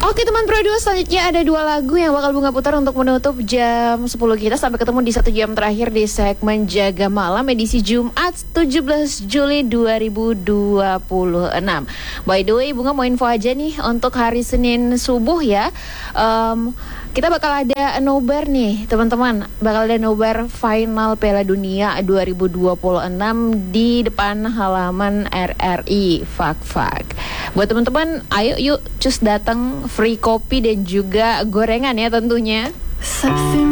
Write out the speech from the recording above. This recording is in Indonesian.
Oke teman Produce, selanjutnya ada 2 lagu yang bakal Bunga putar untuk menutup jam 10 kita. Sampai ketemu di 1 jam terakhir di segmen Jaga Malam edisi Jumat 17 Juli 2026. By the way, Bunga mau info aja nih untuk hari Senin subuh ya. Kita bakal ada nobar nih teman-teman. Bakal ada nobar final Piala Dunia 2026 di depan halaman RRI Fak. Buat teman-teman, ayo yuk cus datang, free kopi dan juga gorengan ya tentunya.